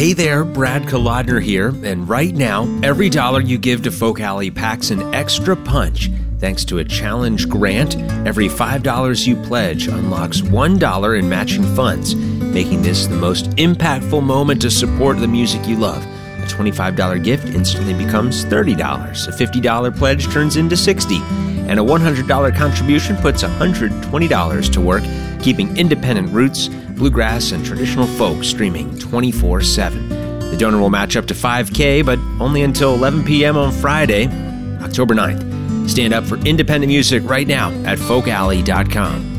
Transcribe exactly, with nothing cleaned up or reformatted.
Hey there, Brad Kolodner here, and right now, every dollar you give to Folk Alley packs an extra punch. Thanks to a challenge grant, every five dollars you pledge unlocks one dollar in matching funds, making this the most impactful moment to support the music you love. A twenty-five dollars gift instantly becomes thirty dollars, a fifty dollars pledge turns into sixty dollars, and a one hundred dollars contribution puts one hundred twenty dollars to work, keeping independent roots, bluegrass, and traditional folk streaming twenty-four seven. The donor will match up to five thousand dollars, but only until eleven p.m. on Friday, October ninth. Stand up for independent music right now at folk alley dot com.